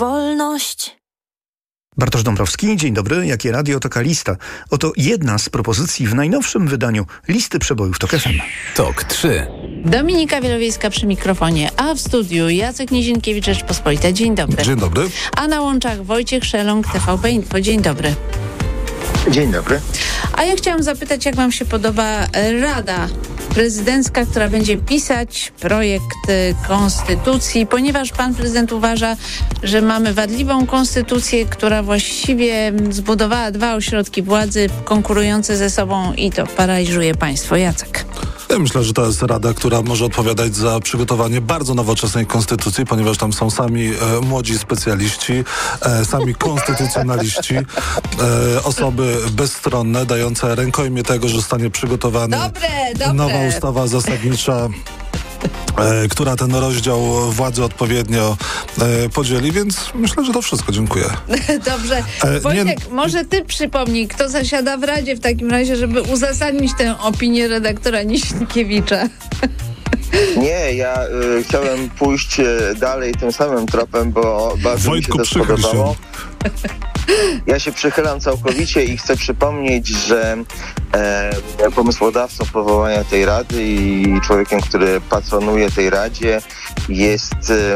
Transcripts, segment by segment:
wolność. Bartosz Dąbrowski, dzień dobry. Jakie radio, taka lista. Oto jedna z propozycji w najnowszym wydaniu listy przebojów TOK FM. TOK 3. Dominika Wielowiejska przy mikrofonie, a w studiu Jacek Nizinkiewicz, Rzeczpospolita. Dzień dobry. Dzień dobry. A na łączach Wojciech Szelong, TVP Info. Dzień dobry. Dzień dobry. A ja chciałam zapytać, jak wam się podoba Rada Prezydencka, która będzie pisać projekt konstytucji, ponieważ pan prezydent uważa, że mamy wadliwą konstytucję, która właściwie zbudowała dwa ośrodki władzy konkurujące ze sobą i to paraliżuje państwo. Jacek. Ja myślę, że to jest Rada, która może odpowiadać za przygotowanie bardzo nowoczesnej konstytucji, ponieważ tam są sami młodzi specjaliści, sami konstytucjonaliści, osoby bezstronne, dające rękojmię tego, że zostanie przygotowana nowa ustawa zasadnicza, która ten rozdział władzy odpowiednio podzieli, więc myślę, że to wszystko. Dziękuję. Dobrze. Wojtek, może ty przypomnij, kto zasiada w Radzie w takim razie, żeby uzasadnić tę opinię redaktora Nizinkiewicza. Nie, ja chciałem pójść dalej tym samym tropem, bo bardzo Wojtku, mi się to spodobało. Ja się przychylam całkowicie i chcę przypomnieć, że pomysłodawcą powołania tej Rady i człowiekiem, który patronuje tej Radzie, jest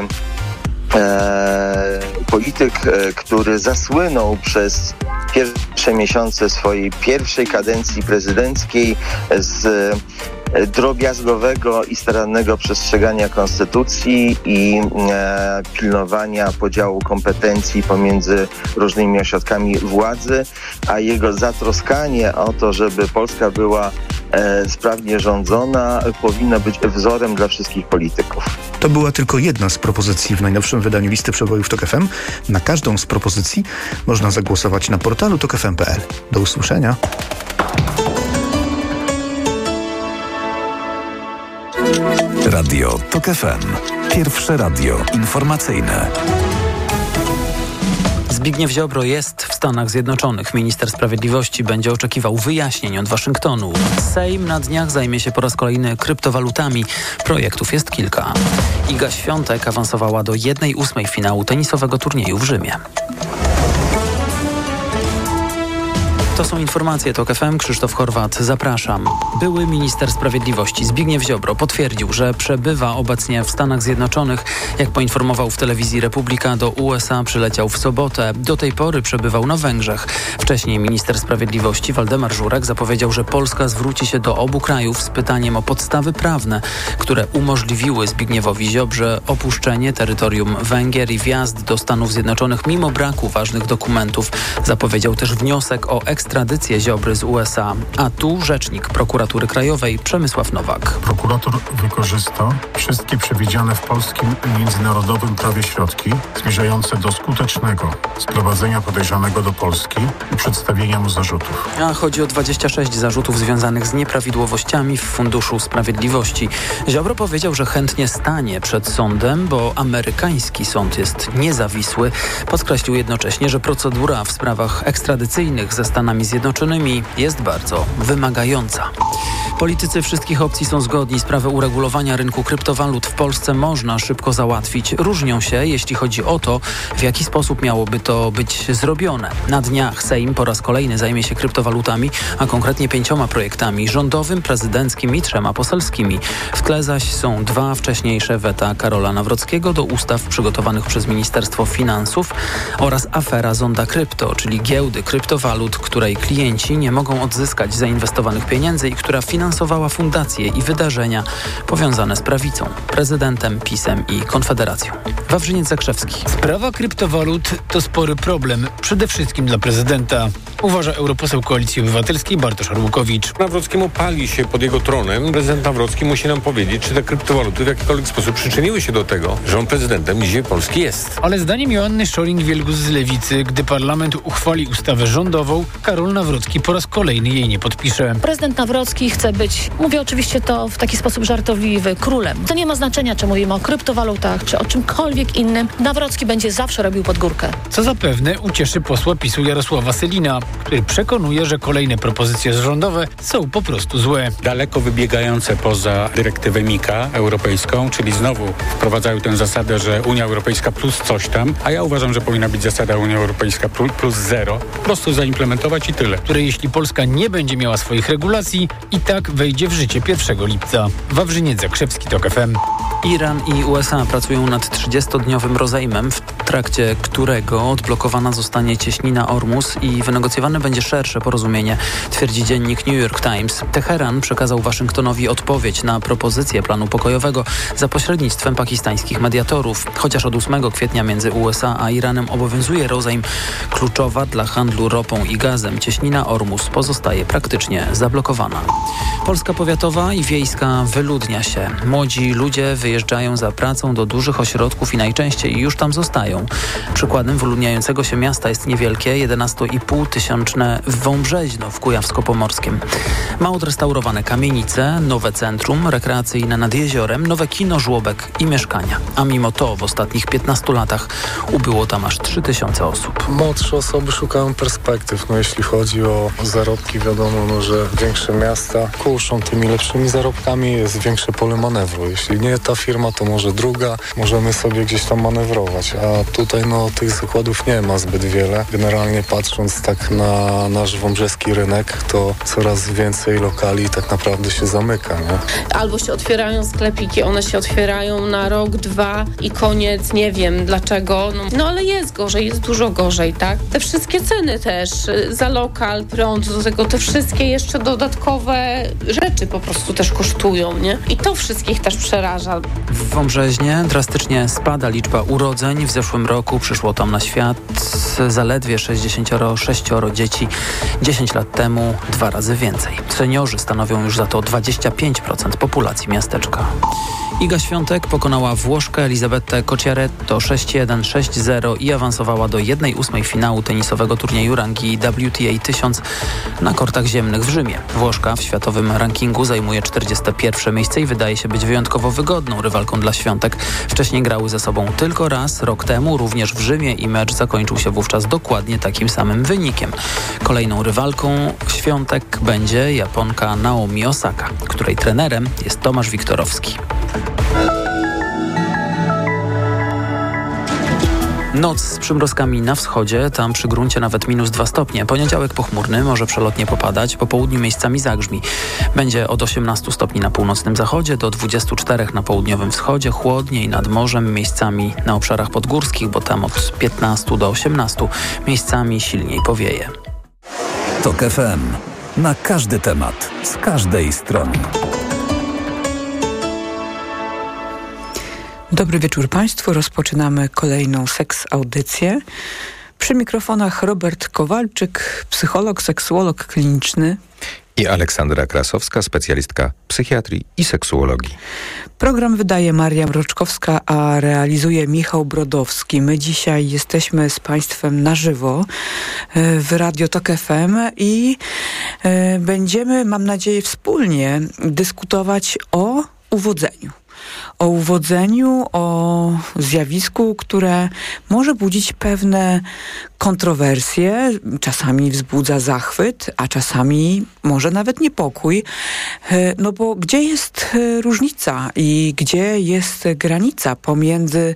polityk, który zasłynął przez pierwsze miesiące swojej pierwszej kadencji prezydenckiej z drobiazgowego i starannego przestrzegania konstytucji i pilnowania podziału kompetencji pomiędzy różnymi ośrodkami władzy, a jego zatroskanie o to, żeby Polska była sprawnie rządzona, powinno być wzorem dla wszystkich polityków. To była tylko jedna z propozycji w najnowszym wydaniu listy przebojów TOK FM. Na każdą z propozycji można zagłosować na portalu tokfm.pl. Do usłyszenia. Radio TOK FM. Pierwsze radio informacyjne. Zbigniew Ziobro jest w Stanach Zjednoczonych. Minister Sprawiedliwości będzie oczekiwał wyjaśnień od Waszyngtonu. Sejm na dniach zajmie się po raz kolejny kryptowalutami. Projektów jest kilka. Iga Świątek awansowała do 1/8 finału tenisowego turnieju w Rzymie. To są informacje TOK FM. Krzysztof Horwat, zapraszam. Były minister sprawiedliwości Zbigniew Ziobro potwierdził, że przebywa obecnie w Stanach Zjednoczonych. Jak poinformował w telewizji Republika, do USA przyleciał w sobotę. Do tej pory przebywał na Węgrzech. Wcześniej minister sprawiedliwości Waldemar Żurek zapowiedział, że Polska zwróci się do obu krajów z pytaniem o podstawy prawne, które umożliwiły Zbigniewowi Ziobrze opuszczenie terytorium Węgier i wjazd do Stanów Zjednoczonych mimo braku ważnych dokumentów. Zapowiedział też wniosek o ekstradycję Ziobry z USA. A tu rzecznik prokuratury krajowej Przemysław Nowak. Prokurator wykorzysta wszystkie przewidziane w polskim i międzynarodowym prawie środki zmierzające do skutecznego sprowadzenia podejrzanego do Polski i przedstawienia mu zarzutów. A chodzi o 26 zarzutów związanych z nieprawidłowościami w Funduszu Sprawiedliwości. Ziobro powiedział, że chętnie stanie przed sądem, bo amerykański sąd jest niezawisły. Podkreślił jednocześnie, że procedura w sprawach ekstradycyjnych ze Stanami Zjednoczonymi jest bardzo wymagająca. Politycy wszystkich opcji są zgodni. Sprawę uregulowania rynku kryptowalut w Polsce można szybko załatwić. Różnią się, jeśli chodzi o to, w jaki sposób miałoby to być zrobione. Na dniach Sejm po raz kolejny zajmie się kryptowalutami, a konkretnie 5 projektami: rządowym, prezydenckim i 3 poselskimi. W tle zaś są 2 wcześniejsze weta Karola Nawrockiego do ustaw przygotowanych przez Ministerstwo Finansów oraz afera Zonda Krypto, czyli giełdy kryptowalut, której klienci nie mogą odzyskać zainwestowanych pieniędzy i która finansowała fundacje i wydarzenia powiązane z prawicą, prezydentem, PiS-em i Konfederacją. Wawrzyniec Zakrzewski. Sprawa kryptowalut to spory problem, przede wszystkim dla prezydenta, uważa europoseł Koalicji Obywatelskiej Bartosz Arłukowicz. Nawrockiemu pali się pod jego tronem. Prezydent Nawrocki musi nam powiedzieć, czy te kryptowaluty w jakikolwiek sposób przyczyniły się do tego, że on prezydentem dzisiaj Polski jest. Ale zdaniem Joanny Szoring-Wielgus z Lewicy, gdy parlament uchwali ustawę rządową, Karol Nawrocki po raz kolejny jej nie podpisze. Prezydent Nawrocki chce, być, mówię oczywiście to w taki sposób żartobliwy, królem. To nie ma znaczenia, czy mówimy o kryptowalutach, czy o czymkolwiek innym. Nawrocki będzie zawsze robił pod górkę. Co zapewne ucieszy posła PiS-u Jarosława Sellina, który przekonuje, że kolejne propozycje rządowe są po prostu złe. Daleko wybiegające poza dyrektywę MiCA europejską, czyli znowu wprowadzają tę zasadę, że Unia Europejska plus coś tam, a ja uważam, że powinna być zasada Unia Europejska plus zero. Po prostu zaimplementować i tyle. Które jeśli Polska nie będzie miała swoich regulacji, i tak wejdzie w życie 1 lipca. Wawrzyniec Zakrzewski, TOK FM. Iran i USA pracują nad 30-dniowym rozejmem, w trakcie którego odblokowana zostanie cieśnina Ormus i wynegocjowane będzie szersze porozumienie, twierdzi dziennik New York Times. Teheran przekazał Waszyngtonowi odpowiedź na propozycję planu pokojowego za pośrednictwem pakistańskich mediatorów. Chociaż od 8 kwietnia między USA a Iranem obowiązuje rozejm, kluczowa dla handlu ropą i gazem cieśnina Ormus pozostaje praktycznie zablokowana. Polska powiatowa i wiejska wyludnia się. Młodzi ludzie wyjeżdżają za pracą do dużych ośrodków i najczęściej już tam zostają. Przykładem wyludniającego się miasta jest niewielkie 11,5 tysięczne Wąbrzeźno w Kujawsko-Pomorskim. Ma odrestaurowane kamienice, nowe centrum rekreacyjne nad jeziorem, nowe kino, żłobek i mieszkania. A mimo to w ostatnich 15 latach ubyło tam aż 3000 osób. Młodsze osoby szukają perspektyw. Jeśli chodzi o zarobki, wiadomo, że większe miasta kuszą tymi lepszymi zarobkami, jest większe pole manewru. Jeśli nie ta firma, to może druga. Możemy sobie gdzieś tam manewrować. A tutaj tych zakładów nie ma zbyt wiele. Generalnie patrząc tak na nasz wąbrzeski rynek, to coraz więcej lokali tak naprawdę się zamyka. Nie? Albo się otwierają sklepiki, one się otwierają na rok, 2 i koniec. Nie wiem dlaczego. Ale jest gorzej, jest dużo gorzej, tak? Te wszystkie ceny też za lokal, prąd, do tego te wszystkie jeszcze dodatkowe rzeczy po prostu też kosztują, nie? I to wszystkich też przeraża. W Wąbrzeźnie drastycznie spada liczba urodzeń. W zeszłym roku przyszło tam na świat zaledwie 66 dzieci. 10 lat temu 2 razy więcej. Seniorzy stanowią już za to 25% populacji miasteczka. Iga Świątek pokonała Włoszkę Elisabetę Cocciaretto 6-1, 6-0 i awansowała do 1/8 finału tenisowego turnieju rangi WTA 1000 na kortach ziemnych w Rzymie. Włoszka w światowym rankingu zajmuje 41 miejsce i wydaje się być wyjątkowo wygodną rywalką dla Świątek. Wcześniej grały ze sobą tylko raz, rok temu, również w Rzymie i mecz zakończył się wówczas dokładnie takim samym wynikiem. Kolejną rywalką Świątek będzie Japonka Naomi Osaka, której trenerem jest Tomasz Wiktorowski. Noc z przymrozkami na wschodzie, tam przy gruncie nawet -2 stopnie. Poniedziałek pochmurny, może przelotnie popadać, po południu miejscami zagrzmi. Będzie od 18 stopni na północnym zachodzie do 24 na południowym wschodzie, chłodniej nad morzem, miejscami na obszarach podgórskich, bo tam od 15 do 18, miejscami silniej powieje. TOK FM. Na każdy temat, z każdej strony. Dobry wieczór Państwu. Rozpoczynamy kolejną seks-audycję. Przy mikrofonach Robert Kowalczyk, psycholog, seksuolog kliniczny. I Aleksandra Krasowska, specjalistka psychiatrii i seksuologii. Program wydaje Maria Mroczkowska, a realizuje Michał Brodowski. My dzisiaj jesteśmy z Państwem na żywo w Radio TOK FM i będziemy, mam nadzieję, wspólnie dyskutować o uwodzeniu. O uwodzeniu, o zjawisku, które może budzić pewne kontrowersje, czasami wzbudza zachwyt, a czasami może nawet niepokój. No bo gdzie jest różnica i gdzie jest granica pomiędzy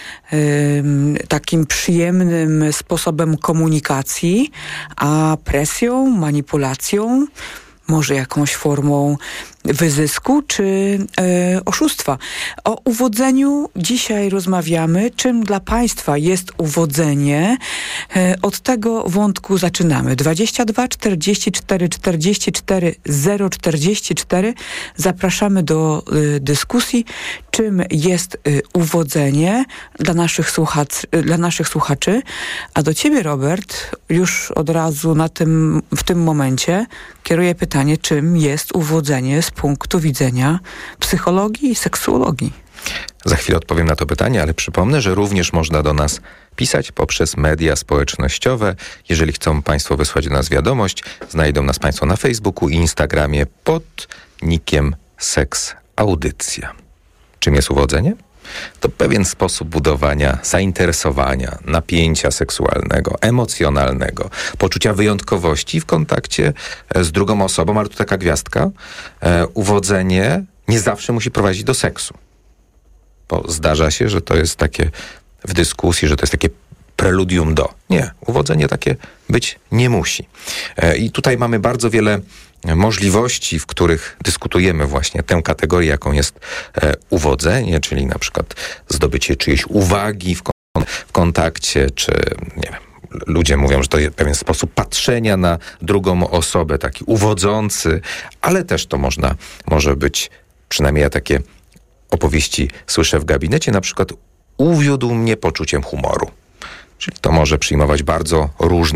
takim przyjemnym sposobem komunikacji, a presją, manipulacją, może jakąś formą wyzysku czy oszustwa. O uwodzeniu dzisiaj rozmawiamy. Czym dla Państwa jest uwodzenie? Od tego wątku zaczynamy. 22 44 44 044. Zapraszamy do dyskusji. Czym jest uwodzenie dla naszych słuchaczy? A do Ciebie, Robert, już od razu w tym momencie kieruję pytanie, czym jest uwodzenie z punktu widzenia psychologii i seksuologii. Za chwilę odpowiem na to pytanie, ale przypomnę, że również można do nas pisać poprzez media społecznościowe. Jeżeli chcą Państwo wysłać do nas wiadomość, znajdą nas Państwo na Facebooku i Instagramie pod nikiem seks audycja. Czym jest uwodzenie? To pewien sposób budowania zainteresowania, napięcia seksualnego, emocjonalnego, poczucia wyjątkowości w kontakcie z drugą osobą, ale tu taka gwiazdka. Uwodzenie nie zawsze musi prowadzić do seksu. Bo zdarza się, że to jest takie w dyskusji, że to jest takie preludium do. Nie, uwodzenie takie być nie musi. I tutaj mamy bardzo wiele możliwości, w których dyskutujemy właśnie tę kategorię, jaką jest uwodzenie, czyli na przykład zdobycie czyjejś uwagi w kontakcie, czy nie wiem, ludzie mówią, że to jest pewien sposób patrzenia na drugą osobę, taki uwodzący, ale też to może być, przynajmniej ja takie opowieści słyszę w gabinecie, na przykład uwiódł mnie poczuciem humoru. Czyli to może przyjmować bardzo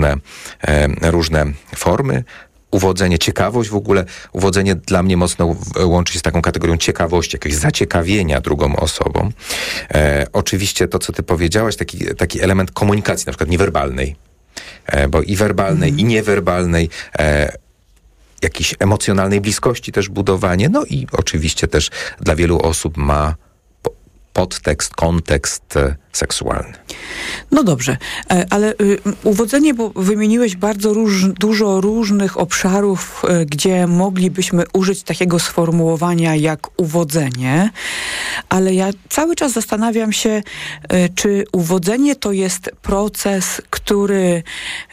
różne formy. Uwodzenie, ciekawość w ogóle. Uwodzenie dla mnie mocno łączy się z taką kategorią ciekawości, jakiegoś zaciekawienia drugą osobą. Oczywiście to, co ty powiedziałaś, taki element komunikacji, na przykład niewerbalnej. Bo i werbalnej, i niewerbalnej, jakiejś emocjonalnej bliskości też budowanie. No i oczywiście też dla wielu osób ma podtekst, kontekst seksualny. No dobrze, ale uwodzenie, bo wymieniłeś bardzo dużo różnych obszarów, gdzie moglibyśmy użyć takiego sformułowania jak uwodzenie, ale ja cały czas zastanawiam się, czy uwodzenie to jest proces, który,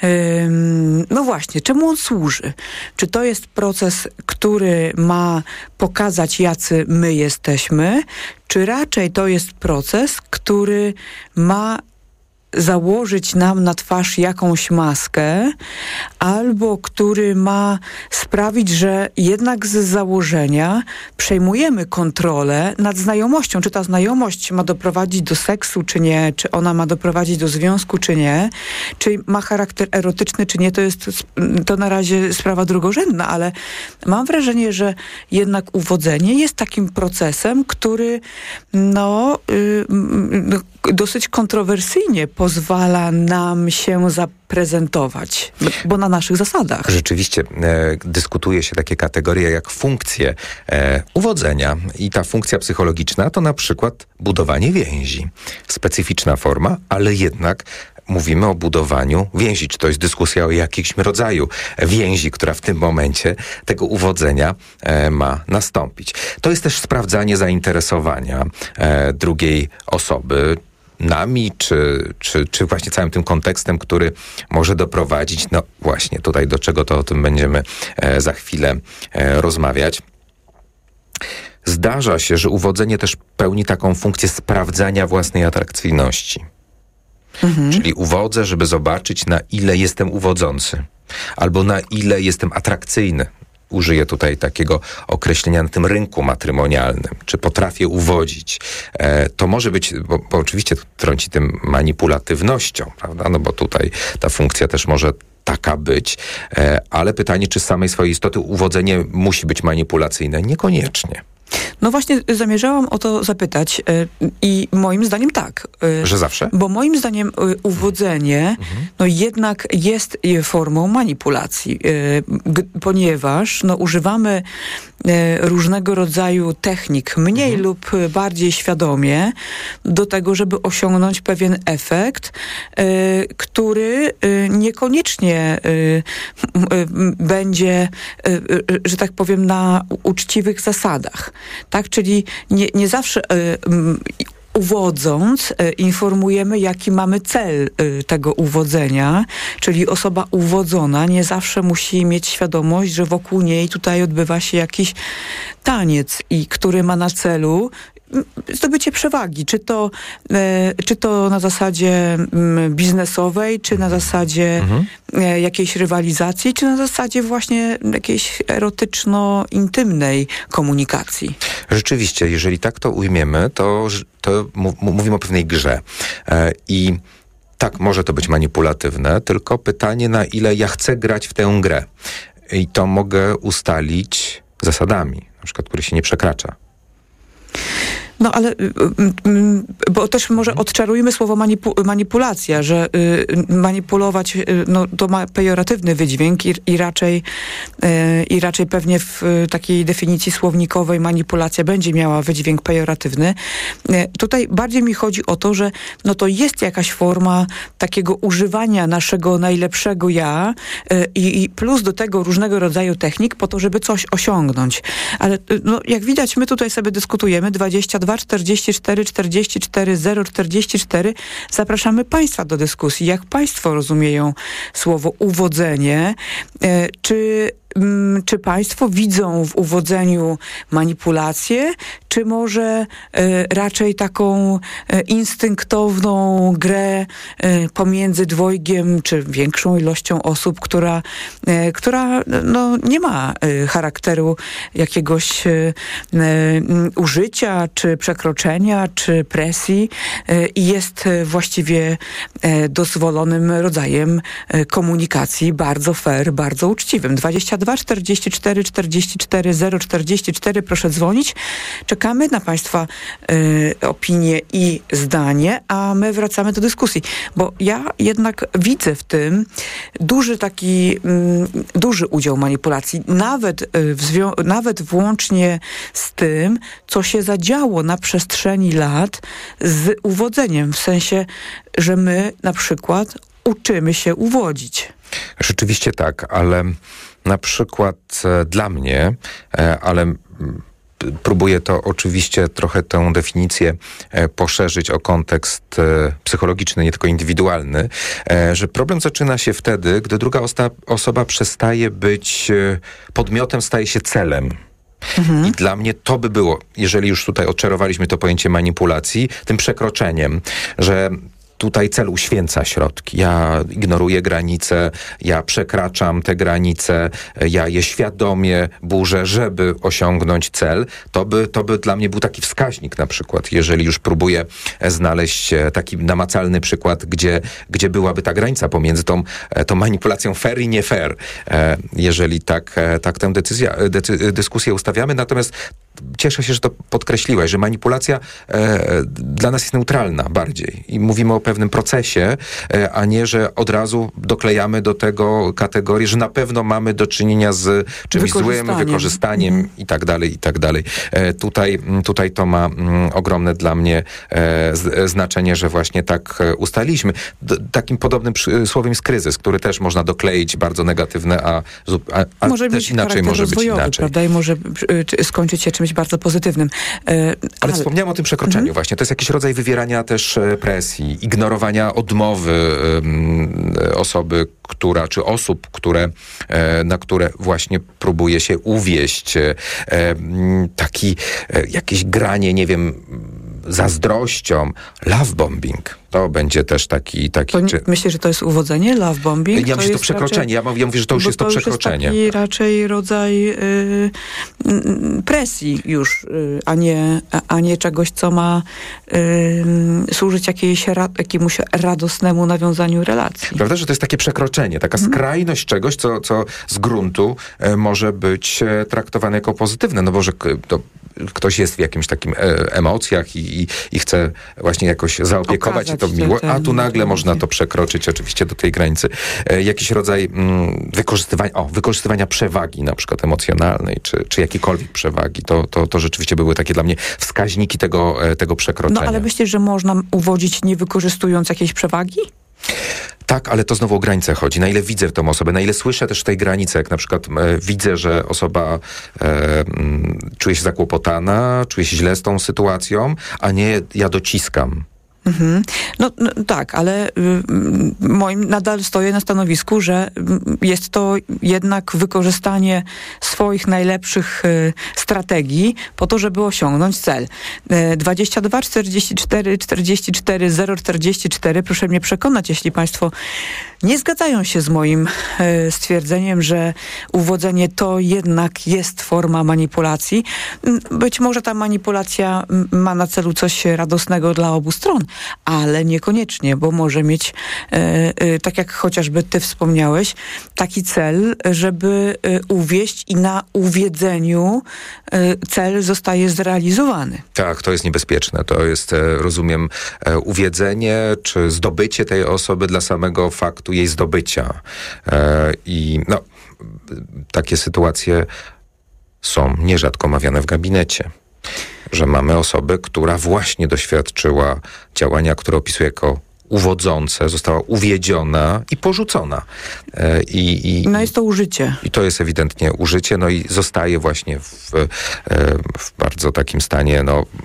no właśnie, czemu on służy? Czy to jest proces, który ma pokazać, jacy my jesteśmy, czy raczej to jest proces, który ma założyć nam na twarz jakąś maskę, albo który ma sprawić, że jednak z założenia przejmujemy kontrolę nad znajomością. Czy ta znajomość ma doprowadzić do seksu, czy nie? Czy ona ma doprowadzić do związku, czy nie? Czy ma charakter erotyczny, czy nie? To na razie sprawa drugorzędna, ale mam wrażenie, że jednak uwodzenie jest takim procesem, który dosyć kontrowersyjnie pozwala nam się zaprezentować, bo na naszych zasadach. Rzeczywiście dyskutuje się takie kategorie jak funkcje uwodzenia i ta funkcja psychologiczna to na przykład budowanie więzi. Specyficzna forma, ale jednak mówimy o budowaniu więzi. Czy to jest dyskusja o jakimś rodzaju więzi, która w tym momencie tego uwodzenia ma nastąpić. To jest też sprawdzanie zainteresowania drugiej osoby, nami, czy właśnie całym tym kontekstem, który może doprowadzić, no właśnie tutaj do czego, to o tym będziemy za chwilę rozmawiać. Zdarza się, że uwodzenie też pełni taką funkcję sprawdzania własnej atrakcyjności. Czyli uwodzę, żeby zobaczyć, na ile jestem uwodzący, albo na ile jestem atrakcyjny. Użyję tutaj takiego określenia na tym rynku matrymonialnym. Czy potrafię uwodzić? To może być, bo oczywiście trąci tym manipulatywnością, prawda? No bo tutaj ta funkcja też może taka być. Ale pytanie, czy z samej swojej istoty uwodzenie musi być manipulacyjne? Niekoniecznie. No właśnie zamierzałam o to zapytać i moim zdaniem tak. Że zawsze? Bo moim zdaniem uwodzenie no jednak jest formą manipulacji, ponieważ używamy różnego rodzaju technik, mniej lub bardziej świadomie, do tego, żeby osiągnąć pewien efekt, który niekoniecznie będzie, że tak powiem, na uczciwych zasadach. Tak, czyli nie zawsze uwodząc, informujemy, jaki mamy cel tego uwodzenia, czyli osoba uwodzona nie zawsze musi mieć świadomość, że wokół niej tutaj odbywa się jakiś taniec, który ma na celu zdobycie przewagi, czy to na zasadzie biznesowej, czy na zasadzie jakiejś rywalizacji, czy na zasadzie właśnie jakiejś erotyczno-intymnej komunikacji. Rzeczywiście, jeżeli tak to ujmiemy, to mówimy o pewnej grze. I tak, może to być manipulatywne, tylko pytanie, na ile ja chcę grać w tę grę. I to mogę ustalić zasadami, na przykład, które się nie przekracza. No ale, bo też może odczarujmy słowo manipulacja, że manipulować, no to ma pejoratywny wydźwięk i raczej pewnie w takiej definicji słownikowej manipulacja będzie miała wydźwięk pejoratywny. Tutaj bardziej mi chodzi o to, że no to jest jakaś forma takiego używania naszego najlepszego ja i plus do tego różnego rodzaju technik po to, żeby coś osiągnąć. Ale no, jak widać, my tutaj sobie dyskutujemy 22 44 44 044. Zapraszamy Państwa do dyskusji. Jak Państwo rozumieją słowo uwodzenie? Czy Państwo widzą w uwodzeniu manipulację, czy może raczej taką instynktowną grę pomiędzy dwojgiem, czy większą ilością osób, która no, nie ma charakteru jakiegoś użycia, czy przekroczenia, czy presji i jest właściwie dozwolonym rodzajem komunikacji, bardzo fair, bardzo uczciwym. 22 44 44 044, proszę dzwonić. Czekamy na Państwa opinie i zdanie, a my wracamy do dyskusji, bo ja jednak widzę w tym duży udział manipulacji, nawet włącznie z tym, co się zadziało na przestrzeni lat z uwodzeniem, w sensie, że my na przykład uczymy się uwodzić. Rzeczywiście tak, ale na przykład dla mnie, ale próbuję to oczywiście trochę tę definicję poszerzyć o kontekst psychologiczny, nie tylko indywidualny, że problem zaczyna się wtedy, gdy druga osoba przestaje być podmiotem, staje się celem. I dla mnie to by było, jeżeli już tutaj odczarowaliśmy to pojęcie manipulacji, tym przekroczeniem, że tutaj cel uświęca środki. Ja ignoruję granice, ja przekraczam te granice, ja je świadomie burzę, żeby osiągnąć cel. To by dla mnie był taki wskaźnik na przykład, jeżeli już próbuję znaleźć taki namacalny przykład, gdzie byłaby ta granica pomiędzy tą manipulacją fair i nie fair. Jeżeli tak tę dyskusję ustawiamy. Natomiast cieszę się, że to podkreśliłaś, że manipulacja dla nas jest neutralna bardziej. I mówimy o pewnym procesie, a nie, że od razu doklejamy do tego kategorię, że na pewno mamy do czynienia z czymś złym, wykorzystaniem i tak dalej, i tak dalej. Tutaj to ma ogromne dla mnie znaczenie, że właśnie tak ustaliliśmy. Takim podobnym słowem jest kryzys, który też można dokleić bardzo negatywne, a może też inaczej może być inaczej. Prawda? I może skończyć się czymś bardzo pozytywnym. Ale wspomniałem o tym przekroczeniu właśnie. To jest jakiś rodzaj wywierania też presji, ignorowania odmowy osoby, czy osób, na które właśnie próbuje się uwieść. Jakieś granie, nie wiem, zazdrością, love bombing. To będzie też taki... Myślisz, że to jest uwodzenie, love bombing? Ja myślę, że to przekroczenie. Ja mówię, że to już jest to przekroczenie. To jest taki raczej rodzaj presji już, a nie czegoś, co ma służyć jakiemuś radosnemu nawiązaniu relacji. Prawda, że to jest takie przekroczenie, taka skrajność czegoś, co z gruntu może być traktowane jako pozytywne. No bo że ktoś jest w jakimś takim emocjach i chce właśnie jakoś zaopiekować i to miło, a tu nagle można to przekroczyć oczywiście do tej granicy. Jakiś rodzaj wykorzystywania przewagi na przykład emocjonalnej, czy jakiejkolwiek przewagi. To rzeczywiście były takie dla mnie wskaźniki tego przekroczenia. No ale myślisz, że można uwodzić nie wykorzystując jakiejś przewagi? Tak, ale to znowu o granicę chodzi. Na ile widzę tę osobę, na ile słyszę też tej granicy, jak na przykład widzę, że osoba czuje się zakłopotana, czuje się źle z tą sytuacją, a nie ja dociskam. No tak, ale nadal stoję na stanowisku, że jest to jednak wykorzystanie swoich najlepszych strategii po to, żeby osiągnąć cel. 22 44 44 044, proszę mnie przekonać, jeśli Państwo nie zgadzają się z moim stwierdzeniem, że uwodzenie to jednak jest forma manipulacji. Być może ta manipulacja ma na celu coś radosnego dla obu stron, ale niekoniecznie, bo może mieć, tak jak chociażby ty wspomniałeś, taki cel, żeby uwieść i na uwiedzeniu cel zostaje zrealizowany. Tak, to jest niebezpieczne. To jest, rozumiem, uwiedzenie czy zdobycie tej osoby dla samego faktu jej zdobycia. I takie sytuacje są nierzadko omawiane w gabinecie. Że mamy osobę, która właśnie doświadczyła działania, które opisuje jako uwodzące, została uwiedziona i porzucona. Jest to użycie. I to jest ewidentnie użycie, i zostaje właśnie w bardzo takim stanie,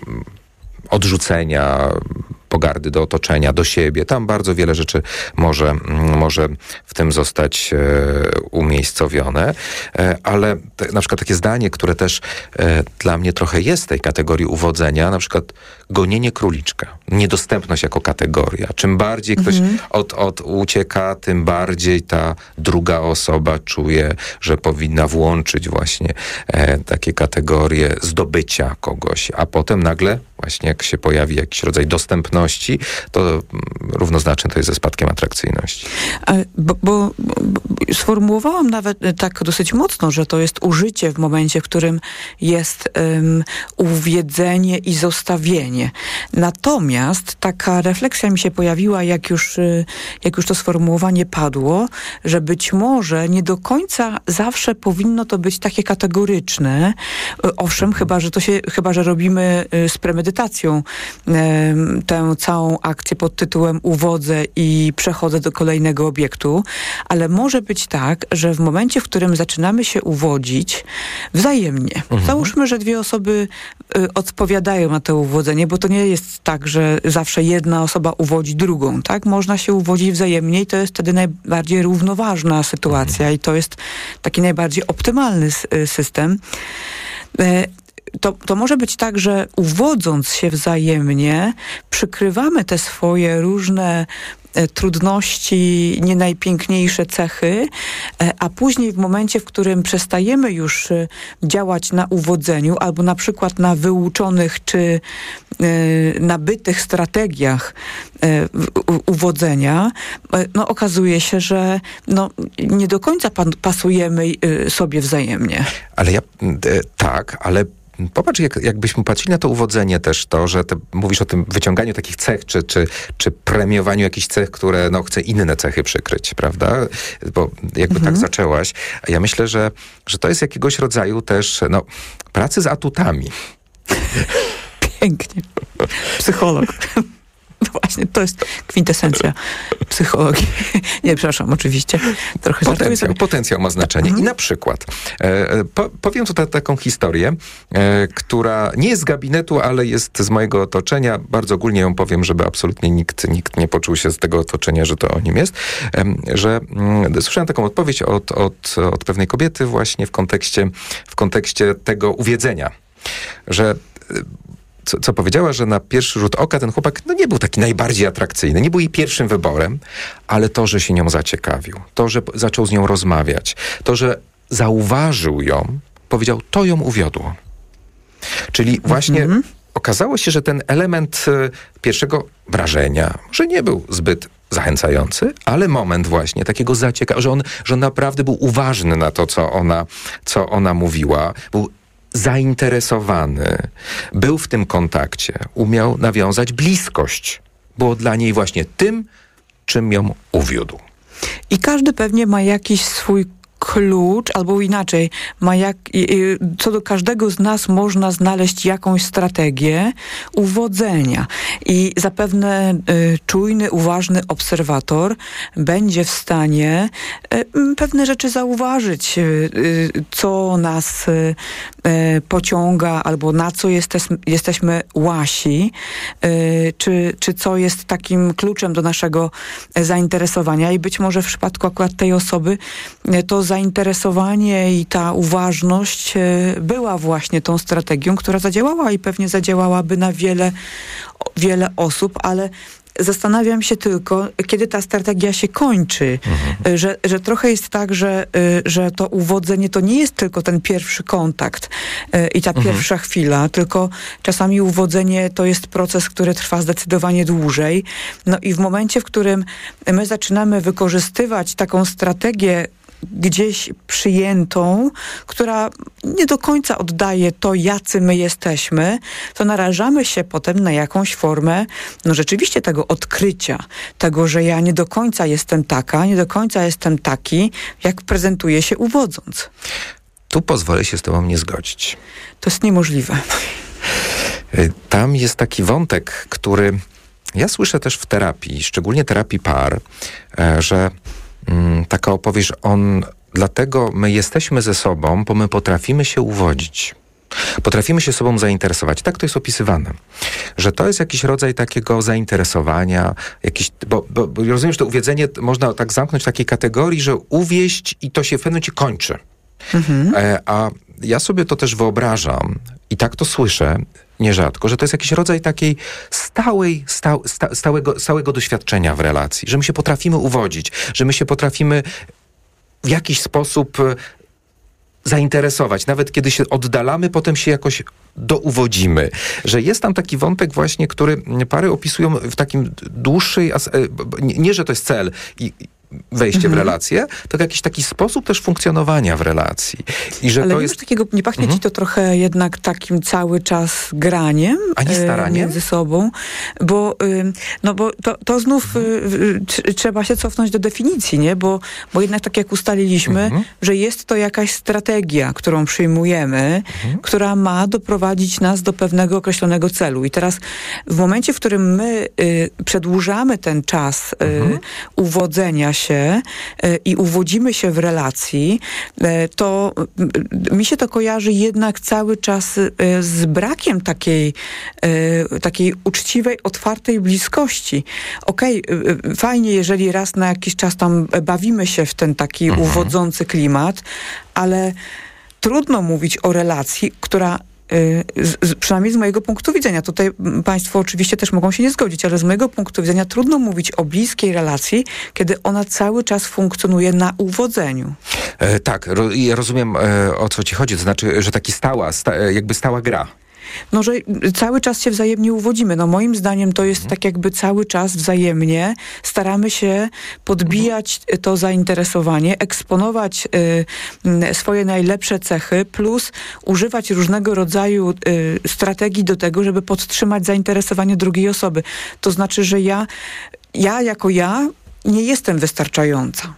odrzucenia, pogardy do otoczenia, do siebie. Tam bardzo wiele rzeczy może w tym zostać umiejscowione, ale na przykład takie zdanie, które też dla mnie trochę jest tej kategorii uwodzenia, na przykład gonienie króliczka. Niedostępność jako kategoria. Czym bardziej ktoś ucieka, tym bardziej ta druga osoba czuje, że powinna włączyć właśnie takie kategorie zdobycia kogoś, a potem nagle właśnie jak się pojawi jakiś rodzaj dostępności, to równoznaczne to jest ze spadkiem atrakcyjności. Bo sformułowałam nawet tak dosyć mocno, że to jest użycie w momencie, w którym jest uwiedzenie i zostawienie. Natomiast taka refleksja mi się pojawiła, jak już to sformułowanie padło, że być może nie do końca zawsze powinno to być takie kategoryczne. Owszem, chyba że robimy z premedytacją tę całą akcję pod tytułem uwodzę i przechodzę do kolejnego obiektu, ale może być tak, że w momencie, w którym zaczynamy się uwodzić wzajemnie. Załóżmy, że dwie osoby odpowiadają na to uwodzenie, bo to nie jest tak, że zawsze jedna osoba uwodzi drugą, tak? Można się uwodzić wzajemnie i to jest wtedy najbardziej równoważna sytuacja i to jest taki najbardziej optymalny system. To może być tak, że uwodząc się wzajemnie, przykrywamy te swoje różne trudności, nie najpiękniejsze cechy, a później w momencie, w którym przestajemy już działać na uwodzeniu albo na przykład na wyuczonych czy nabytych strategiach uwodzenia, okazuje się, że nie do końca pasujemy sobie wzajemnie. Ale ale popatrz, jakbyśmy patrzyli na to uwodzenie też, to, że mówisz o tym wyciąganiu takich cech, czy premiowaniu jakichś cech, które chce inne cechy przykryć, prawda? Bo jakby tak zaczęłaś. A ja myślę, że to jest jakiegoś rodzaju też, pracy z atutami. Pięknie. Psycholog. Właśnie, to jest kwintesencja psychologii. Nie, przepraszam, oczywiście. Trochę Potencjał ma znaczenie. I na przykład powiem tutaj taką historię, która nie jest z gabinetu, ale jest z mojego otoczenia. Bardzo ogólnie ją powiem, żeby absolutnie nikt nie poczuł się z tego otoczenia, że to o nim jest. Że słyszałem taką odpowiedź od pewnej kobiety właśnie w kontekście tego uwiedzenia. Że co powiedziała, że na pierwszy rzut oka ten chłopak nie był taki najbardziej atrakcyjny, nie był jej pierwszym wyborem, ale to, że się nią zaciekawił, to, że zaczął z nią rozmawiać, to, że zauważył ją, powiedział, to ją uwiodło. Czyli właśnie okazało się, że ten element pierwszego wrażenia, że nie był zbyt zachęcający, ale moment właśnie takiego zaciekawienia, że on naprawdę był uważny na to, co ona mówiła, był zainteresowany, był w tym kontakcie, umiał nawiązać bliskość. Było dla niej właśnie tym, czym ją uwiódł. I każdy pewnie ma jakiś swój klucz, albo inaczej, co do każdego z nas można znaleźć jakąś strategię uwodzenia. I zapewne czujny, uważny obserwator będzie w stanie pewne rzeczy zauważyć, co nas pociąga, albo na co jesteśmy łasi, czy co jest takim kluczem do naszego zainteresowania. I być może w przypadku akurat tej osoby to zainteresowanie i ta uważność była właśnie tą strategią, która zadziałała i pewnie zadziałałaby na wiele osób, ale zastanawiam się tylko, kiedy ta strategia się kończy. Że trochę jest tak, że to uwodzenie to nie jest tylko ten pierwszy kontakt i ta pierwsza chwila, tylko czasami uwodzenie to jest proces, który trwa zdecydowanie dłużej. No i w momencie, w którym my zaczynamy wykorzystywać taką strategię gdzieś przyjętą, która nie do końca oddaje to, jacy my jesteśmy, to narażamy się potem na jakąś formę, no rzeczywiście tego odkrycia, tego, że ja nie do końca jestem taka, nie do końca jestem taki, jak prezentuję się uwodząc. Tu pozwolę się z tobą nie zgodzić. To jest niemożliwe. Tam jest taki wątek, który ja słyszę też w terapii, szczególnie terapii par, że taka opowieść, dlatego my jesteśmy ze sobą, bo my potrafimy się uwodzić. Potrafimy się sobą zainteresować. Tak to jest opisywane. Że to jest jakiś rodzaj takiego zainteresowania, bo rozumiem, że to uwiedzenie można tak zamknąć w takiej kategorii, że uwieść i to się w pewnym momencie kończy. A ja sobie to też wyobrażam i tak to słyszę nierzadko, że to jest jakiś rodzaj takiej stałego doświadczenia w relacji, że my się potrafimy uwodzić, że my się potrafimy w jakiś sposób zainteresować. Nawet kiedy się oddalamy, potem się jakoś douwodzimy. Że jest tam taki wątek właśnie, który pary opisują w takim dłuższej... Nie, że to jest cel i wejście w relację, to jakiś taki sposób też funkcjonowania w relacji. I że ale to jest takiego, nie pachnie ci to trochę jednak takim cały czas graniem? A nie staraniem? Między sobą, bo to znów trzeba się cofnąć do definicji, nie? Bo jednak tak jak ustaliliśmy, że jest to jakaś strategia, którą przyjmujemy, która ma doprowadzić nas do pewnego określonego celu. I teraz w momencie, w którym my przedłużamy ten czas uwodzenia się i uwodzimy się w relacji, to mi się to kojarzy jednak cały czas z brakiem takiej uczciwej, otwartej bliskości. Okej, fajnie, jeżeli raz na jakiś czas tam bawimy się w ten taki uwodzący klimat, ale trudno mówić o relacji, która przynajmniej z mojego punktu widzenia, tutaj państwo oczywiście też mogą się nie zgodzić, ale z mojego punktu widzenia trudno mówić o bliskiej relacji, kiedy ona cały czas funkcjonuje na uwodzeniu. Tak, ja rozumiem, o co ci chodzi, to znaczy, że taki stała gra. No, że cały czas się wzajemnie uwodzimy. No moim zdaniem to jest tak jakby cały czas wzajemnie staramy się podbijać to zainteresowanie, eksponować swoje najlepsze cechy, plus używać różnego rodzaju strategii do tego, żeby podtrzymać zainteresowanie drugiej osoby. To znaczy, że ja jako ja nie jestem wystarczająca.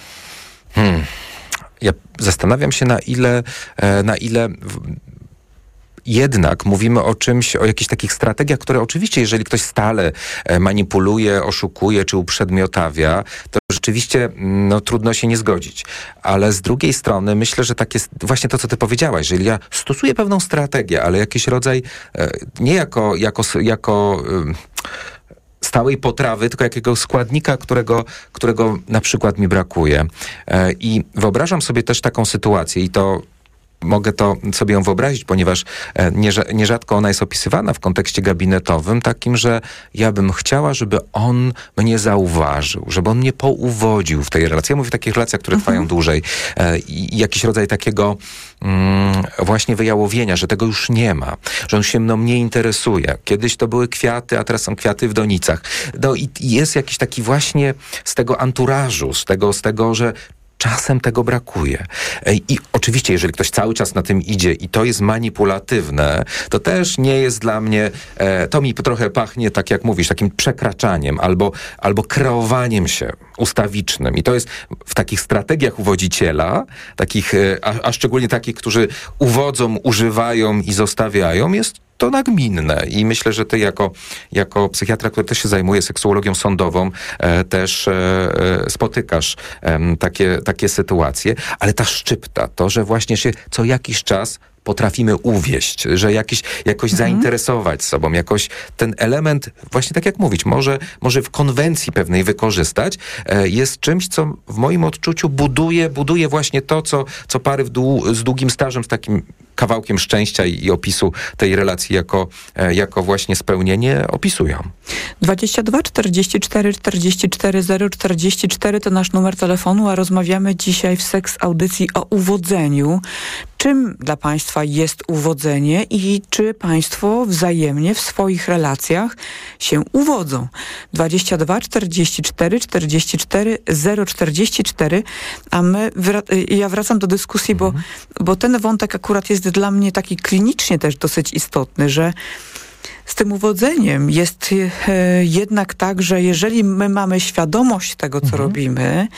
Ja zastanawiam się, na ile jednak mówimy o czymś, o jakichś takich strategiach, które oczywiście, jeżeli ktoś stale manipuluje, oszukuje czy uprzedmiotawia, to rzeczywiście trudno się nie zgodzić. Ale z drugiej strony myślę, że tak jest właśnie to, co ty powiedziałaś, jeżeli ja stosuję pewną strategię, ale jakiś rodzaj, nie jako stałej potrawy, tylko jakiegoś składnika, którego na przykład mi brakuje. I wyobrażam sobie też taką sytuację i to mogę to sobie ją wyobrazić, ponieważ nierzadko ona jest opisywana w kontekście gabinetowym, takim, że ja bym chciała, żeby on mnie zauważył, żeby on mnie pouwodził w tej relacji. Ja mówię o takich relacjach, które trwają dłużej. I jakiś rodzaj takiego właśnie wyjałowienia, że tego już nie ma, że on się mną nie interesuje. Kiedyś to były kwiaty, a teraz są kwiaty w donicach. No i jest jakiś taki właśnie z tego anturażu, z tego, że czasem tego brakuje. I oczywiście, jeżeli ktoś cały czas na tym idzie i to jest manipulatywne, to też nie jest dla mnie, to mi trochę pachnie, tak jak mówisz, takim przekraczaniem albo kreowaniem się ustawicznym. I to jest w takich strategiach uwodziciela, takich, a szczególnie takich, którzy uwodzą, używają i zostawiają, jest to nagminne. I myślę, że ty jako psychiatra, który też się zajmuje seksuologią sądową, też spotykasz takie sytuacje. Ale ta szczypta, to, że właśnie się co jakiś czas potrafimy uwieść, że jakoś zainteresować sobą, jakoś ten element, właśnie tak jak mówić, może w konwencji pewnej wykorzystać, jest czymś, co w moim odczuciu buduje właśnie to, co pary z długim stażem, z takim kawałkiem szczęścia i opisu tej relacji jako właśnie spełnienie opisują. 22 44 44 044 to nasz numer telefonu, a rozmawiamy dzisiaj w Seks Audycji o uwodzeniu. Czym dla Państwa jest uwodzenie i czy Państwo wzajemnie w swoich relacjach się uwodzą? 22 44 44 044, a ja wracam do dyskusji, bo ten wątek akurat jest dla mnie taki klinicznie też dosyć istotny, że z tym uwodzeniem jest jednak tak, że jeżeli my mamy świadomość tego, co robimy,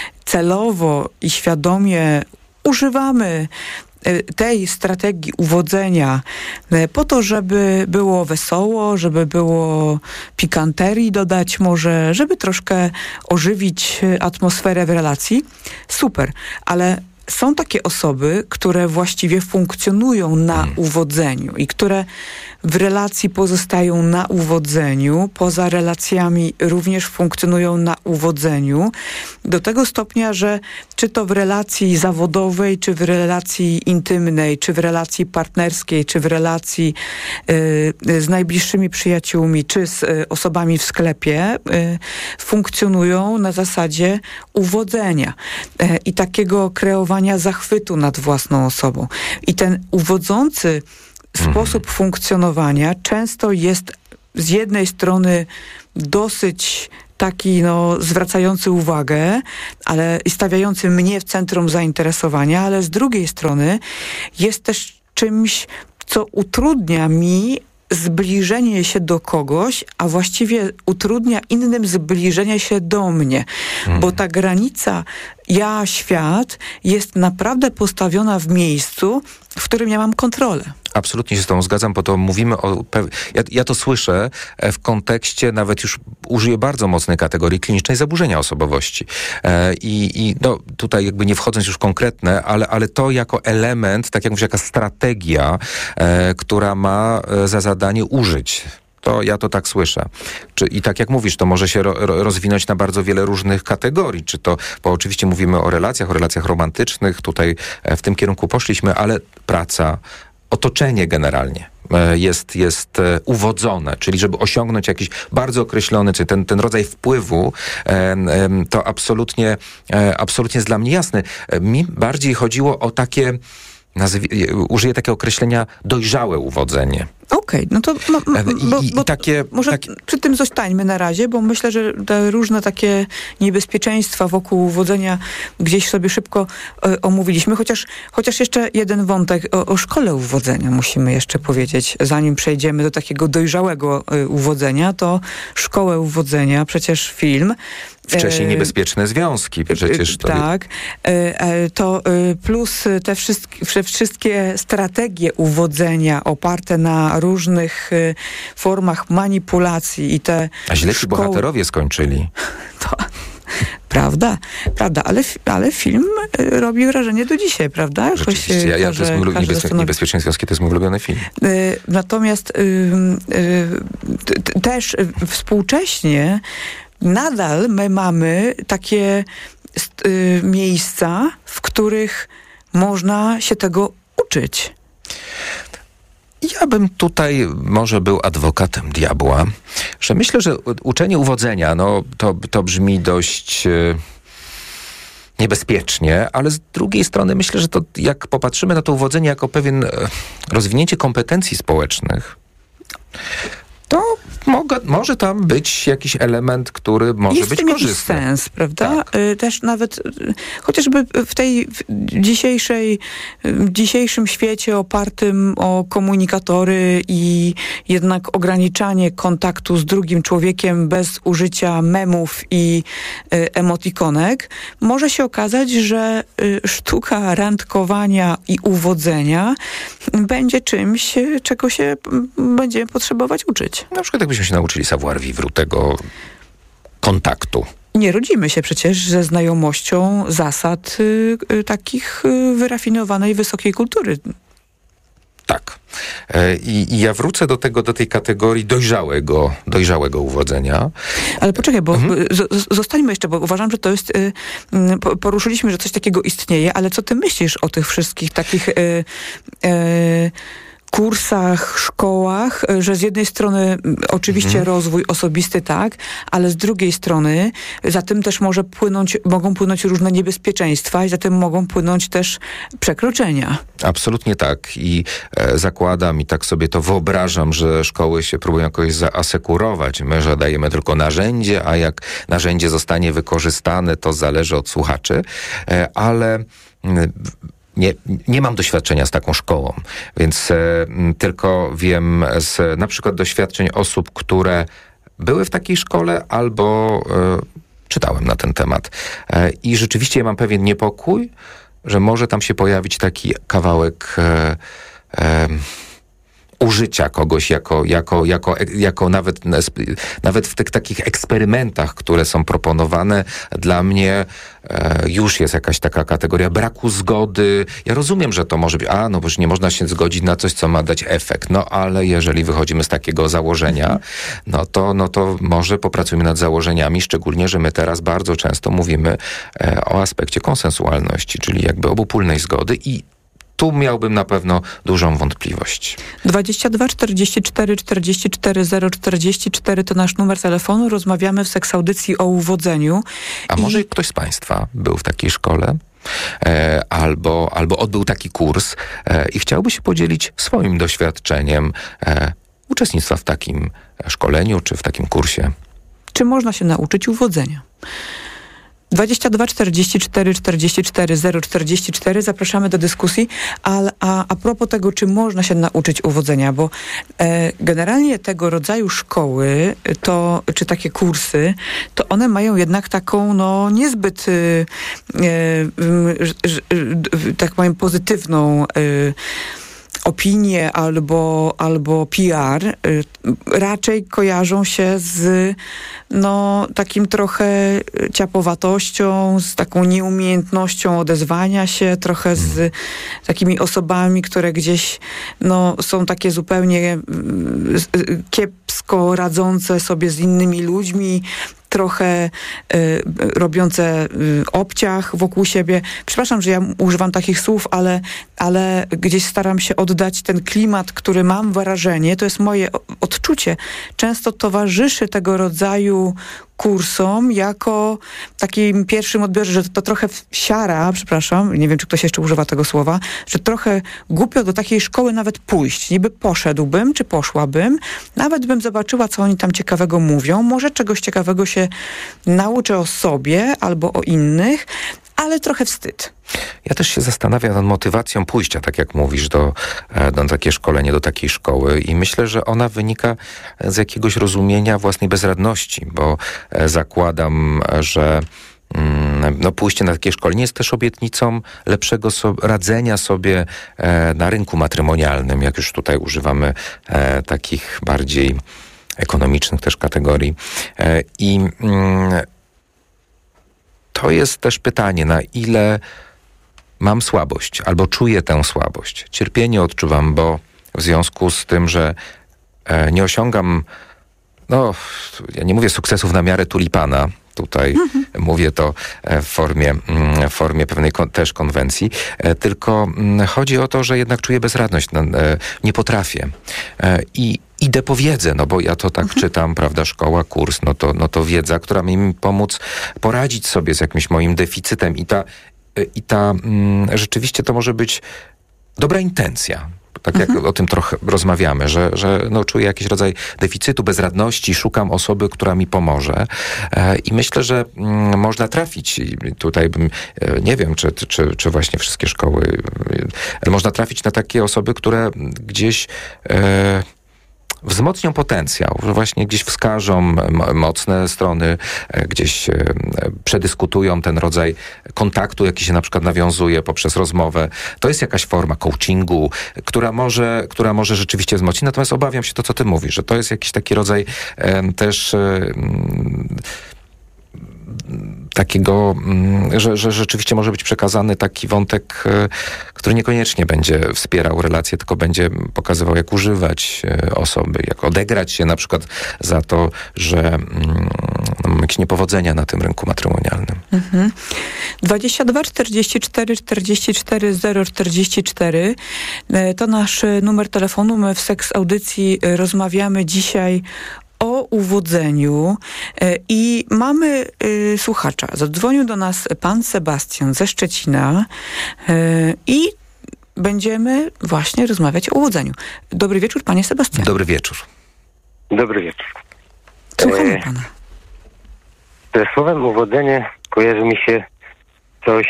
celowo i świadomie używamy tej strategii uwodzenia po to, żeby było wesoło, żeby było pikanterii dodać może, żeby troszkę ożywić atmosferę w relacji, super, ale są takie osoby, które właściwie funkcjonują na uwodzeniu i które w relacji pozostają na uwodzeniu, poza relacjami również funkcjonują na uwodzeniu, do tego stopnia, że czy to w relacji zawodowej, czy w relacji intymnej, czy w relacji partnerskiej, czy w relacji z najbliższymi przyjaciółmi, czy z osobami w sklepie, funkcjonują na zasadzie uwodzenia i takiego kreowania zachwytu nad własną osobą. I ten uwodzący sposób funkcjonowania często jest z jednej strony dosyć taki zwracający uwagę, ale i stawiający mnie w centrum zainteresowania, ale z drugiej strony jest też czymś, co utrudnia mi zbliżenie się do kogoś, a właściwie utrudnia innym zbliżenie się do mnie. Bo ta granica ja-świat jest naprawdę postawiona w miejscu, w którym ja mam kontrolę. Absolutnie się z tobą zgadzam, bo to mówimy o... Ja to słyszę w kontekście, nawet już użyję bardzo mocnej kategorii klinicznej zaburzenia osobowości. I tutaj jakby nie wchodząc już w konkretne, ale to jako element, tak jak mówię, jaka strategia, która ma za zadanie użyć. To ja to tak słyszę. I tak jak mówisz, to może się rozwinąć na bardzo wiele różnych kategorii. Bo oczywiście mówimy o relacjach romantycznych, tutaj w tym kierunku poszliśmy, ale praca, otoczenie generalnie jest uwodzone, czyli żeby osiągnąć jakiś bardzo określony, czy ten rodzaj wpływu, to absolutnie jest dla mnie jasny. Mi bardziej chodziło o takie, użyję takiego określenia, dojrzałe uwodzenie. Okej, no to może przy tym zostańmy na razie, bo myślę, że te różne takie niebezpieczeństwa wokół uwodzenia gdzieś sobie szybko omówiliśmy, chociaż jeszcze jeden wątek o szkole uwodzenia musimy jeszcze powiedzieć, zanim przejdziemy do takiego dojrzałego uwodzenia, to szkołę uwodzenia, przecież film. Wcześniej niebezpieczne związki, przecież to... Tak, to plus te wszystkie strategie uwodzenia oparte na różnych formach manipulacji i te A źle ci bohaterowie skończyli. Prawda, ale film robi wrażenie do dzisiaj, prawda? Rzeczywiście, to jest Niebezpieczne związki, to jest mój ulubiony film. Natomiast też współcześnie nadal my mamy takie miejsca, w których można się tego uczyć. Ja bym tutaj może był adwokatem diabła, że myślę, że uczenie uwodzenia, to brzmi dość niebezpiecznie, ale z drugiej strony myślę, że to jak popatrzymy na to uwodzenie jako pewien rozwinięcie kompetencji społecznych, to może tam być jakiś element, który może być korzystny. Jest w tym jakiś sens, prawda? Tak. Też nawet chociażby w dzisiejszym świecie opartym o komunikatory i jednak ograniczanie kontaktu z drugim człowiekiem bez użycia memów i emotikonek, może się okazać, że sztuka randkowania i uwodzenia będzie czymś, czego się będziemy potrzebować uczyć. Na przykład jakbyśmy się nauczyli savoir vivre, tego kontaktu. Nie rodzimy się przecież ze znajomością zasad takich wyrafinowanej, wysokiej kultury. Tak. I ja wrócę do tej kategorii dojrzałego uwodzenia. Ale poczekaj, bo zostańmy jeszcze, bo uważam, że to jest, poruszyliśmy, że coś takiego istnieje, ale co ty myślisz o tych wszystkich takich kursach, szkołach, że z jednej strony oczywiście rozwój osobisty, tak, ale z drugiej strony za tym też mogą płynąć różne niebezpieczeństwa i za tym mogą płynąć też przekroczenia. Absolutnie tak. I zakładam i tak sobie to wyobrażam, że szkoły się próbują jakoś zaasekurować. My, że dajemy tylko narzędzie, a jak narzędzie zostanie wykorzystane, to zależy od słuchaczy, ale nie mam doświadczenia z taką szkołą, więc tylko wiem z na przykład doświadczeń osób, które były w takiej szkole albo czytałem na ten temat. I rzeczywiście ja mam pewien niepokój, że może tam się pojawić taki kawałek użycia kogoś jako nawet w tych takich eksperymentach, które są proponowane, dla mnie już jest jakaś taka kategoria braku zgody. Ja rozumiem, że to może być, bo już nie można się zgodzić na coś, co ma dać efekt. No ale jeżeli wychodzimy z takiego założenia, no to może popracujmy nad założeniami, szczególnie, że my teraz bardzo często mówimy o aspekcie konsensualności, czyli jakby obopólnej zgody i tu miałbym na pewno dużą wątpliwość. 22 44 44 044 to nasz numer telefonu. Rozmawiamy w Seksaudycji o uwodzeniu. A może ktoś z Państwa był w takiej szkole? Albo odbył taki kurs i chciałby się podzielić swoim doświadczeniem uczestnictwa w takim szkoleniu czy w takim kursie. Czy można się nauczyć uwodzenia? 22 44 44 044. Zapraszamy do dyskusji. A propos tego, czy można się nauczyć uwodzenia, bo generalnie tego rodzaju szkoły, czy takie kursy, to one mają jednak taką, niezbyt tak powiem, pozytywną opinię albo PR raczej kojarzą się z takim trochę ciapowatością, z taką nieumiejętnością odezwania się, trochę z takimi osobami, które gdzieś są takie zupełnie kiepsko radzące sobie z innymi ludźmi, trochę robiące obciach wokół siebie. Przepraszam, że ja używam takich słów, ale gdzieś staram się oddać ten klimat, który mam wrażenie, to jest moje odczucie, często towarzyszy tego rodzaju kursom jako takim pierwszym odbiorze, że to trochę siara, przepraszam, nie wiem, czy ktoś jeszcze używa tego słowa, że trochę głupio do takiej szkoły nawet pójść. Niby poszedłbym, czy poszłabym, nawet bym zobaczyła, co oni tam ciekawego mówią, może czegoś ciekawego się nauczę o sobie albo o innych, ale trochę wstyd. Ja też się zastanawiam nad motywacją pójścia, tak jak mówisz, do takie szkolenie, do takiej szkoły i myślę, że ona wynika z jakiegoś rozumienia własnej bezradności, bo zakładam, że pójście na takie szkolenie jest też obietnicą lepszego radzenia sobie na rynku matrymonialnym, jak już tutaj używamy takich bardziej ekonomicznych też kategorii. I to jest też pytanie, na ile mam słabość albo czuję tę słabość. Cierpienie odczuwam, bo w związku z tym, że nie osiągam, ja nie mówię sukcesów na miarę tulipana, tutaj mówię to w formie pewnej też konwencji, tylko chodzi o to, że jednak czuję bezradność, nie potrafię. Idę po wiedzę, bo ja to tak czytam, prawda, szkoła, kurs, to wiedza, która mi pomóc poradzić sobie z jakimś moim deficytem i ta rzeczywiście to może być dobra intencja. Tak jak o tym trochę rozmawiamy, że czuję jakiś rodzaj deficytu, bezradności, szukam osoby, która mi pomoże. I myślę, że można trafić. I tutaj bym, nie wiem, czy właśnie wszystkie szkoły, ale można trafić na takie osoby, które gdzieś wzmocnią potencjał, że właśnie gdzieś wskażą mocne strony, gdzieś przedyskutują ten rodzaj kontaktu, jaki się na przykład nawiązuje poprzez rozmowę. To jest jakaś forma coachingu, która może rzeczywiście wzmocnić. Natomiast obawiam się to, co ty mówisz, że to jest jakiś taki rodzaj też takiego, że rzeczywiście może być przekazany taki wątek, który niekoniecznie będzie wspierał relacje, tylko będzie pokazywał, jak używać osoby, jak odegrać się na przykład za to, że mamy jakieś niepowodzenia na tym rynku matrymonialnym. 22 44 44 044 to nasz numer telefonu. My w Seks Audycji rozmawiamy dzisiaj o uwodzeniu i mamy słuchacza. Zadzwonił do nas pan Sebastian ze Szczecina i będziemy właśnie rozmawiać o uwodzeniu. Dobry wieczór, panie Sebastianie. Dobry wieczór. Dobry wieczór. Słuchamy pana. Ze słowem uwodzenie kojarzy mi się coś,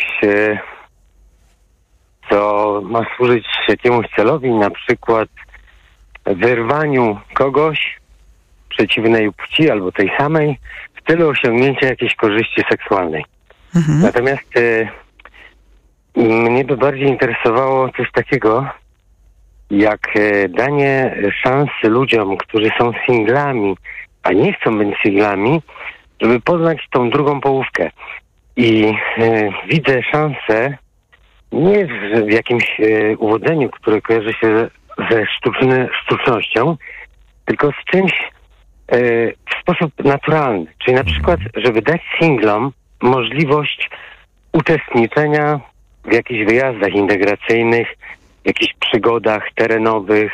co ma służyć jakiemuś celowi, na przykład wyrwaniu kogoś przeciwnej płci albo tej samej w celu osiągnięcia jakiejś korzyści seksualnej. Natomiast mnie by bardziej interesowało coś takiego, jak danie szansy ludziom, którzy są singlami, a nie chcą być singlami, żeby poznać tą drugą połówkę. I widzę szansę nie w jakimś uwodzeniu, które kojarzy się ze sztucznością, tylko z czymś w sposób naturalny. Czyli na przykład, żeby dać singlom możliwość uczestniczenia w jakichś wyjazdach integracyjnych, w jakichś przygodach terenowych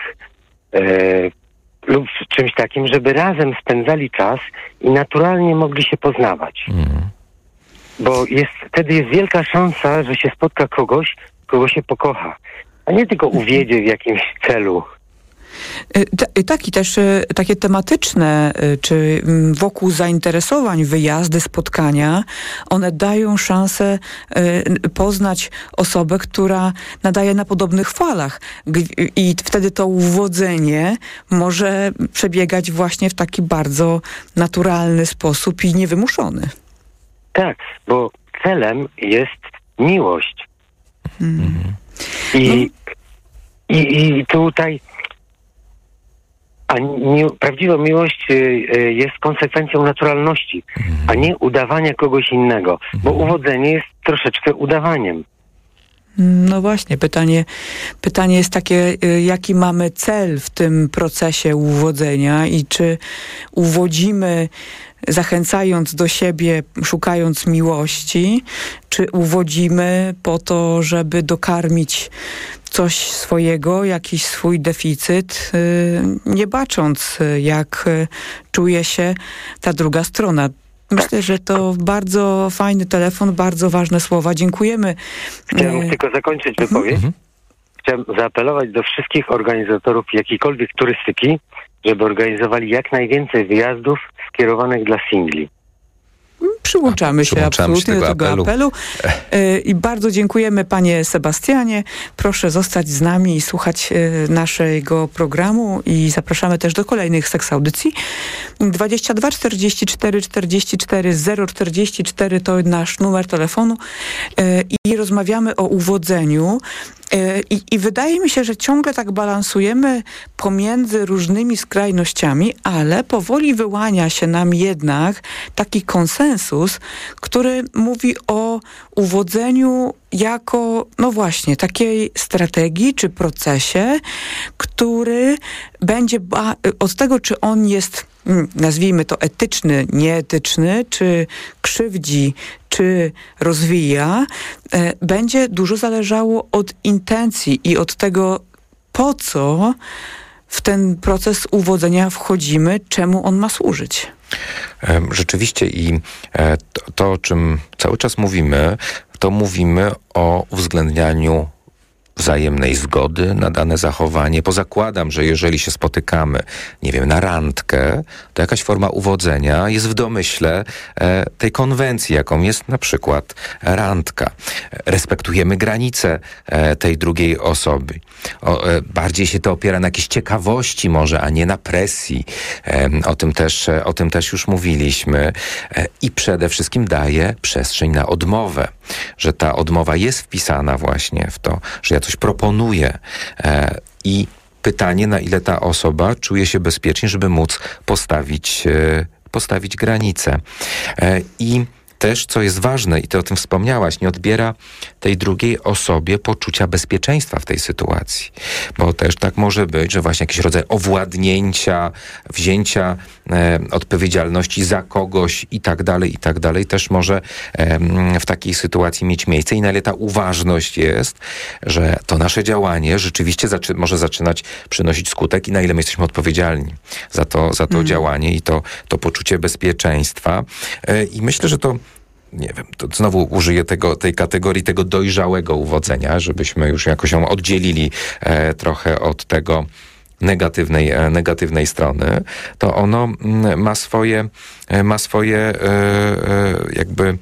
lub czymś takim, żeby razem spędzali czas i naturalnie mogli się poznawać. Bo wtedy jest wielka szansa, że się spotka kogoś, kogo się pokocha, a nie tylko uwiedzie w jakimś celu. Tak, i też takie tematyczne, czy wokół zainteresowań, wyjazdy, spotkania, one dają szansę poznać osobę, która nadaje na podobnych falach. I wtedy to uwodzenie może przebiegać właśnie w taki bardzo naturalny sposób i niewymuszony. Tak, bo celem jest miłość. I tutaj prawdziwa miłość jest konsekwencją naturalności, a nie udawania kogoś innego, bo uwodzenie jest troszeczkę udawaniem. No właśnie, pytanie jest takie, jaki mamy cel w tym procesie uwodzenia i czy uwodzimy zachęcając do siebie, szukając miłości, czy uwodzimy po to, żeby dokarmić coś swojego, jakiś swój deficyt, nie bacząc, jak czuje się ta druga strona. Myślę, że to bardzo fajny telefon, bardzo ważne słowa. Dziękujemy. Chciałem tylko zakończyć wypowiedź. Chciałem zaapelować do wszystkich organizatorów jakiejkolwiek turystyki, żeby organizowali jak najwięcej wyjazdów skierowanych dla singli. Przyłączamy się absolutnie do tego apelu. I bardzo dziękujemy, panie Sebastianie. Proszę zostać z nami i słuchać naszego programu i zapraszamy też do kolejnych Seks Audycji. 22 44 44 044 to nasz numer telefonu i rozmawiamy o uwodzeniu. I wydaje mi się, że ciągle tak balansujemy pomiędzy różnymi skrajnościami, ale powoli wyłania się nam jednak taki konsensus, który mówi o uwodzeniu jako, no właśnie, takiej strategii czy procesie, który będzie od tego, czy on jest, nazwijmy to etyczny, nieetyczny, czy krzywdzi, czy rozwija, będzie dużo zależało od intencji i od tego, po co w ten proces uwodzenia wchodzimy, czemu on ma służyć. Rzeczywiście i to, o czym cały czas mówimy, to mówimy o uwzględnianiu wzajemnej zgody na dane zachowanie, bo zakładam, że jeżeli się spotykamy, nie wiem, na randkę, to jakaś forma uwodzenia jest w domyśle tej konwencji, jaką jest na przykład randka. Respektujemy granice tej drugiej osoby. Bardziej się to opiera na jakiejś ciekawości może, a nie na presji. O tym też już mówiliśmy. I przede wszystkim daje przestrzeń na odmowę, że ta odmowa jest wpisana właśnie w to, że ja coś proponuję i pytanie, na ile ta osoba czuje się bezpiecznie, żeby móc postawić granice. I też, co jest ważne i ty o tym wspomniałaś, nie odbiera tej drugiej osobie poczucia bezpieczeństwa w tej sytuacji. Bo też tak może być, że właśnie jakiś rodzaj owładnięcia, wzięcia odpowiedzialności za kogoś i tak dalej, też może w takiej sytuacji mieć miejsce. I na ile ta uważność jest, że to nasze działanie rzeczywiście może zaczynać przynosić skutek i na ile my jesteśmy odpowiedzialni za to działanie i to poczucie bezpieczeństwa. I myślę, że to nie wiem, to znowu użyję tej kategorii tego dojrzałego uwodzenia, żebyśmy już jakoś ją oddzielili trochę od tego negatywnej strony, to ono ma swoje jakby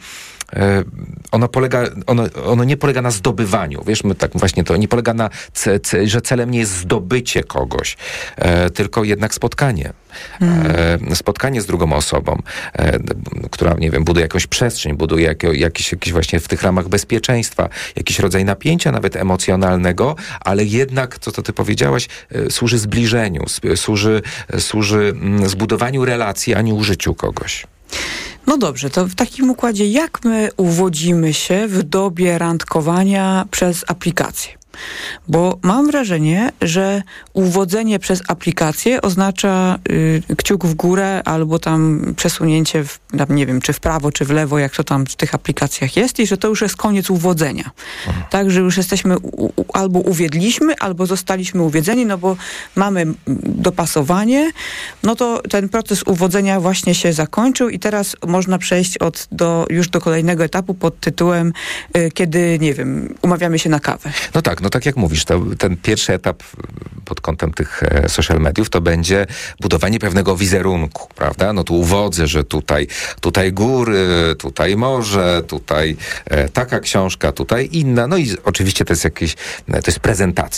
ono nie polega na zdobywaniu, wiesz, tak właśnie to nie polega na, że celem nie jest zdobycie kogoś, tylko jednak spotkanie. Spotkanie z drugą osobą, która, nie wiem, buduje jakąś przestrzeń, buduje jakiś właśnie w tych ramach bezpieczeństwa, jakiś rodzaj napięcia nawet emocjonalnego, ale jednak, co to ty powiedziałaś, służy zbliżeniu, służy zbudowaniu relacji, a nie użyciu kogoś. No dobrze, to w takim układzie jak my uwodzimy się w dobie randkowania przez aplikację? Bo mam wrażenie, że uwodzenie przez aplikację oznacza kciuk w górę albo tam przesunięcie, nie wiem, czy w prawo, czy w lewo, jak to tam w tych aplikacjach jest i że to już jest koniec uwodzenia. Tak, że już jesteśmy, albo uwiedliśmy, albo zostaliśmy uwiedzeni, no bo mamy dopasowanie, no to ten proces uwodzenia właśnie się zakończył i teraz można przejść już do kolejnego etapu pod tytułem, kiedy, nie wiem, umawiamy się na kawę. No tak jak mówisz, ten pierwszy etap pod kątem tych social mediów to będzie budowanie pewnego wizerunku, prawda? No tu uwodzę, że tutaj góry, tutaj morze, tutaj taka książka, tutaj inna. No i oczywiście to jest prezentacja.